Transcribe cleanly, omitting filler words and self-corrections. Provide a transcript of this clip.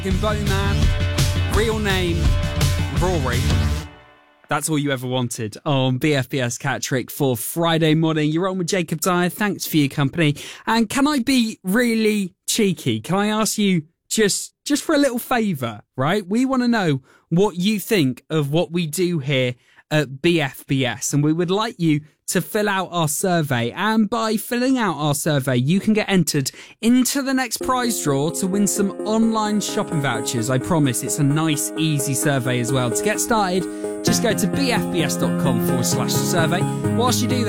Bowman, real name Rory. That's all you ever wanted on BFBS Cat Trick for Friday morning. You're on with Jacob Dyer. Thanks for your company. And can I be really cheeky? Can I ask you just for a little favour, right? We want to know what you think of what we do here at BFBS, and we would like you to fill out our survey. And by filling out our survey, you can get entered into the next prize draw to win some online shopping vouchers. I promise it's a nice, easy survey as well. To get started, just go to bfbs.com/survey. Whilst you do that,